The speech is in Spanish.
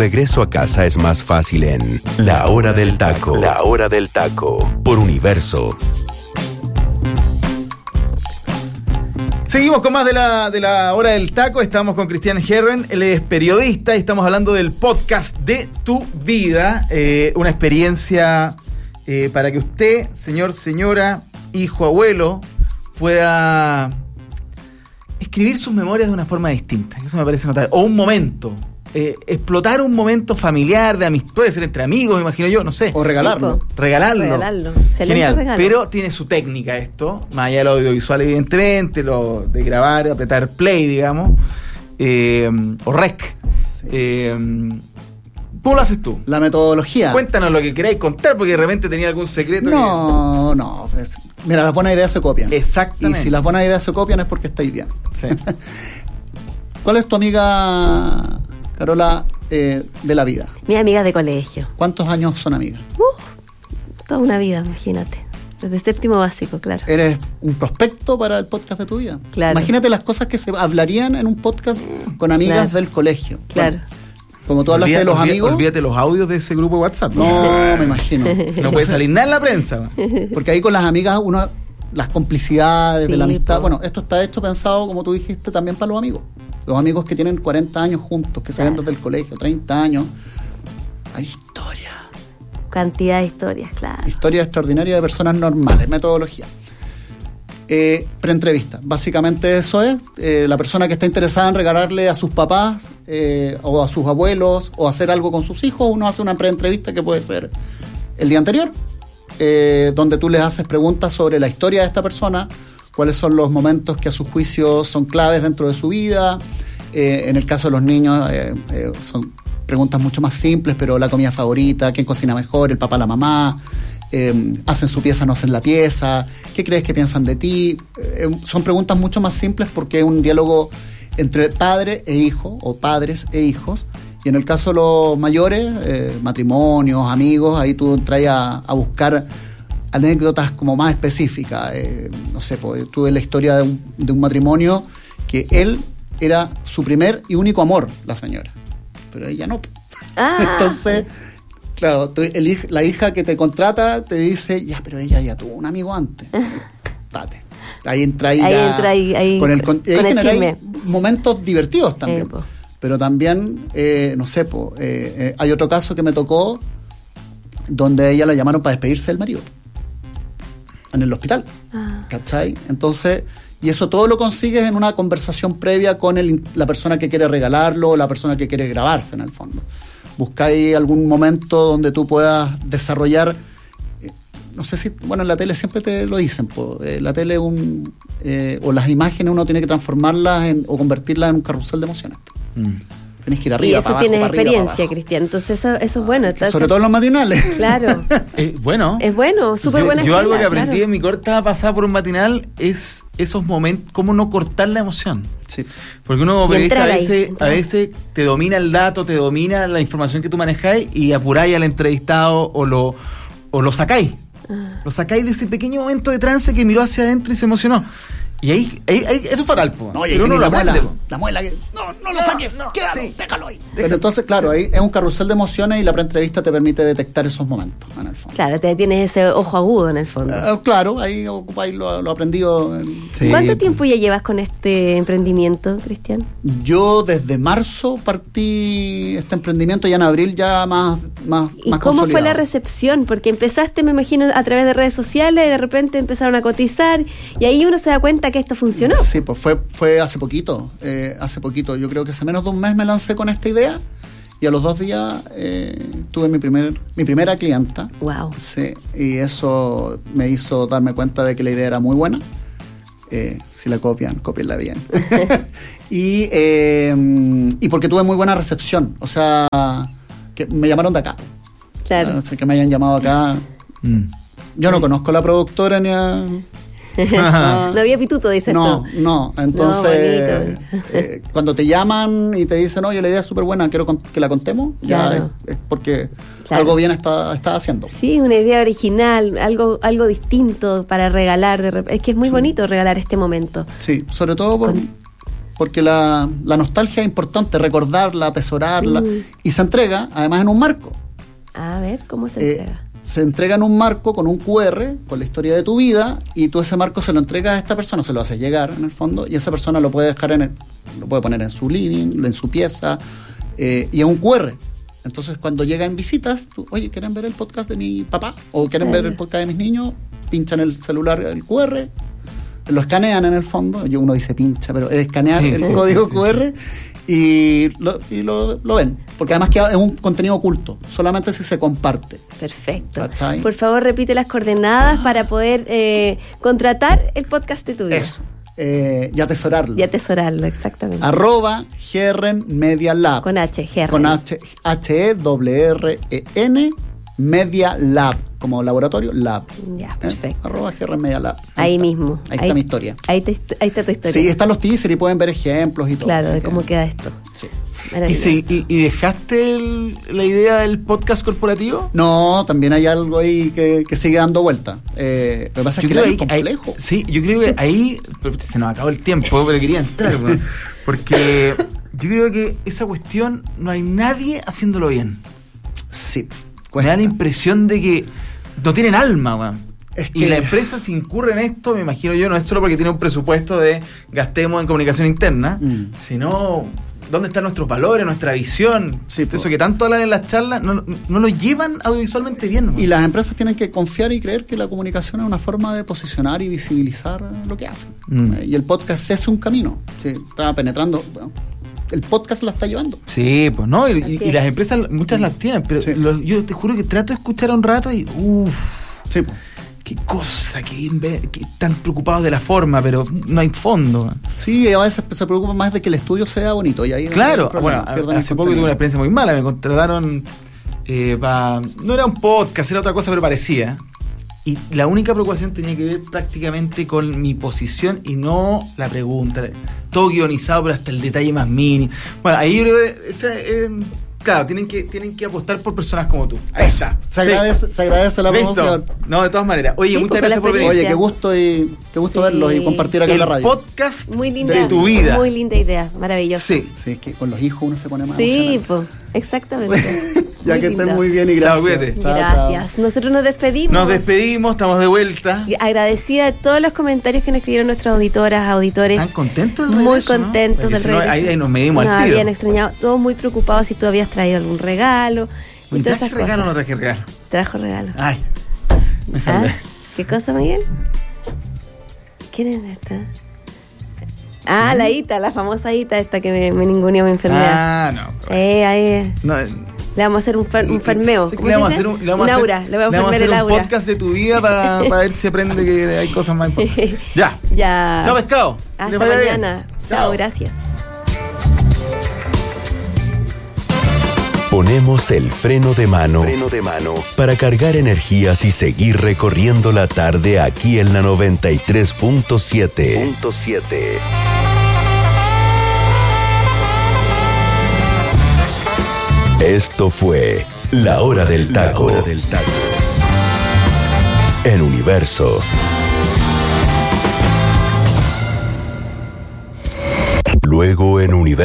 regreso a casa es más fácil en La Hora del Taco. La Hora del Taco, por Universo. Seguimos con más de la Hora del Taco. Estamos con Cristian Herren. Él es periodista y estamos hablando del podcast de tu vida. Una experiencia para que usted, señor, señora, hijo, abuelo, pueda escribir sus memorias de una forma distinta. Eso me parece notable. O un momento. Explotar un momento familiar, de amistad, puede ser entre amigos, me imagino yo, no sé. O regalarlo. Regalarlo. Genial. Regalo. Pero tiene su técnica esto, más allá de lo audiovisual, evidentemente, lo de grabar, apretar play, digamos, o rec. Sí. ¿Cómo lo haces tú? La metodología. Cuéntanos lo que queráis contar, porque de repente tenía algún secreto. No. Mira, las buenas ideas se copian. Exactamente. Y si las buenas ideas se copian es porque estáis bien. Sí. ¿Cuál es tu amiga, Carola, de la vida? Mis amigas de colegio. ¿Cuántos años son amigas? Toda una vida, imagínate. Desde séptimo básico, claro. ¿Eres un prospecto para el podcast de tu vida? Claro. Imagínate las cosas que se hablarían en un podcast con amigas del colegio. Claro. Bueno, como tú hablaste de los amigos. Olvídate los audios de ese grupo de WhatsApp. No, me imagino. No puede salir nada en la prensa. Porque ahí con las amigas las complicidades de la amistad. Po. Bueno, esto está hecho pensado, como tú dijiste, también para los amigos. Los amigos que tienen 40 años juntos, que se ven desde el colegio, 30 años. Hay historia. Cantidad de historias, claro. Historia extraordinaria de personas normales, metodología. Preentrevista. Básicamente eso es. La persona que está interesada en regalarle a sus papás o a sus abuelos o hacer algo con sus hijos, uno hace una preentrevista que puede ser el día anterior, donde tú les haces preguntas sobre la historia de esta persona, cuáles son los momentos que a su juicio son claves dentro de su vida. En el caso de los niños son preguntas mucho más simples, pero la comida favorita, quién cocina mejor, el papá, la mamá, hacen su pieza, no hacen la pieza, qué crees que piensan de ti. Son preguntas mucho más simples porque es un diálogo entre padre e hijo, o padres e hijos. Y en el caso de los mayores, matrimonios, amigos, ahí tú entras a buscar anécdotas como más específicas. No sé, pues, tuve la historia de un matrimonio que él era su primer y único amor, la señora, pero ella no. Entonces, claro, la hija que te contrata te dice, ya, pero ella ya tuvo un amigo antes. Date. Ahí entra ahí con el chisme. Momentos divertidos también. Pero también, no sé, hay otro caso que me tocó donde ella la llamaron para despedirse del marido en el hospital. ¿Cachai? Entonces, y eso todo lo consigues en una conversación previa con la persona que quiere regalarlo o la persona que quiere grabarse, en el fondo. Buscáis algún momento donde tú puedas desarrollar, no sé si, bueno, en la tele siempre te lo dicen, la tele o las imágenes uno tiene que transformarlas o convertirlas en un carrusel de emociones. Tenés que ir arriba, y eso para abajo, tienes para arriba, experiencia, Cristian. Entonces eso es bueno. Sobre todo en los matinales. Claro. Bueno. Es bueno, súper buena Yo escuela, algo que aprendí claro. en mi corta pasada por un matinal es esos momentos, cómo no cortar la emoción. Sí. Porque uno periodista a ahí. veces te domina el dato, te domina la información que tú manejáis y apuráis al entrevistado o lo sacáis. Lo sacáis de ese pequeño momento de trance que miró hacia adentro y se emocionó. Y ahí eso es fatal, po. No, pero uno lo aprende, po. la muela que no lo saques, quédalo, déjalo ahí. Pero entonces, claro, ahí es un carrusel de emociones y la preentrevista te permite detectar esos momentos, en el fondo. Claro, tienes ese ojo agudo en el fondo. Claro, ahí ocupáis lo aprendido. Sí. ¿Cuánto tiempo ya llevas con este emprendimiento, Cristian? Yo desde marzo partí este emprendimiento, ya en abril ya más ¿Y cómo consolidado. fue la recepción? Porque empezaste, me imagino, a través de redes sociales y de repente empezaron a cotizar y ahí uno se da cuenta que esto funcionó. Sí, pues fue hace poquito. Yo creo que hace menos de un mes me lancé con esta idea y a los 2 días tuve mi primera clienta. Wow. Sí, y eso me hizo darme cuenta de que la idea era muy buena. Si la cópienla bien. y porque tuve muy buena recepción. O sea, que me llamaron de acá. Claro. O sea, que me hayan llamado acá. Yo no conozco a la productora ni a... No había pituto, dices tú. No, entonces cuando te llaman y te dicen, oye, la idea es súper buena, quiero que la contemos, claro. Ya es porque claro. algo bien está haciendo. Sí, una idea original, algo distinto para regalar. Es que es muy bonito regalar este momento. Sí, sobre todo porque la nostalgia es importante, recordarla, atesorarla, y se entrega, además, en un marco. A ver, ¿cómo se entrega? Se entrega en un marco con un QR, con la historia de tu vida, y tú ese marco se lo entregas a esta persona, se lo haces llegar, en el fondo, y esa persona lo puede dejar lo puede poner en su living, en su pieza, y es un QR. Entonces, cuando llegan visitas, tú, oye, ¿quieren ver el podcast de mi papá? ¿O quieren ver el podcast de mis niños? Pinchan el celular, el QR, lo escanean en el fondo, uno dice pincha, pero es escanear el código QR y lo ven, porque además es un contenido oculto, solamente si se comparte. Perfecto. ¿Cachai? Por favor, repite las coordenadas para poder contratar el podcast de tu vida. Eso, y atesorarlo. Y atesorarlo, exactamente. @Herren Media Lab. Con H, Herren. Con HERREN Media Lab, como laboratorio, lab. Ya, perfecto. @Herren Media Lab. Ahí mismo. Ahí está mi historia. Ahí está tu historia. Sí, están los teasers y pueden ver ejemplos y todo. Claro, de cómo queda esto. Sí. ¿Y dejaste la idea del podcast corporativo? No, también hay algo ahí que sigue dando vuelta. Lo que pasa es que es complejo. Sí, yo creo que ahí se nos acabó el tiempo, pero quería entrar, porque yo creo que esa cuestión no hay nadie haciéndolo bien. Sí. Me da la impresión de que no tienen alma, man. Es que... Y la empresa se incurre en esto, me imagino yo, no es solo porque tiene un presupuesto de gastemos en comunicación interna, sino dónde están nuestros valores, nuestra visión. Sí, eso que tanto hablan en las charlas, no lo llevan audiovisualmente bien, man. Y las empresas tienen que confiar y creer que la comunicación es una forma de posicionar y visibilizar lo que hacen. Y el podcast es un camino. Sí, está penetrando... Bueno, el podcast la está llevando. Sí, pues no, y las empresas muchas las tienen, pero yo te juro que trato de escuchar un rato y sí, pues. Qué cosa, que están preocupados de la forma, pero no hay fondo. Sí, a veces se preocupan más de que el estudio sea bonito. Y ahí claro, bueno, hace poco tuve una experiencia muy mala, me contrataron no era un podcast, era otra cosa, pero parecía. Y la única preocupación tenía que ver prácticamente con mi posición y no la pregunta. Todo guionizado, pero hasta el detalle más mínimo. Bueno, ahí yo creo que claro, tienen que apostar por personas como tú. Ahí está. Se agradece la promoción. No, de todas maneras. Oye, muchas gracias por venir. Oye, qué gusto verlos y compartir acá en la radio. El podcast muy linda, de tu vida. Muy linda idea, maravilloso. Sí, es que con los hijos uno se pone más Sí, pues, exactamente. Sí. Ya que estén muy bien y gracias. Chao, cuídate. Gracias. Chao. Nosotros nos despedimos. Estamos de vuelta. Agradecida de todos los comentarios que nos escribieron nuestras auditoras, auditores. ¿Están contentos del Muy regreso, contentos del regreso. Ahí nos medimos al tiro. Habían extrañado, todos muy preocupados si tú habías traído algún regalo. Y todas esas regalo cosas. o no traje regalo? Trajo regalo. Ay, me salvé. ¿Qué cosa, Miguel? ¿Quién es esta? La Ita, la famosa Ita, esta que me ninguneó mi enfermedad. No. Ahí. No, le vamos a hacer un fermeo. Sí, le vamos a hacer un aura. Le vamos a hacer un podcast de tu vida para ver si aprende que hay cosas más importantes. Ya. Chao, pescado. Hasta mañana. Chao, gracias. Ponemos el freno de mano para cargar energías y seguir recorriendo la tarde aquí en la 93.7. Esto fue La Hora del Taco. En Universo. Luego en Universo.